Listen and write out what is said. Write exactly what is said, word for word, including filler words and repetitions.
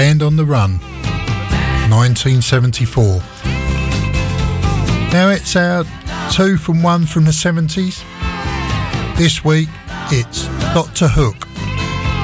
Band on the Run, nineteen seventy-four. Now it's our two from one from the seventies. This week it's Doctor Hook.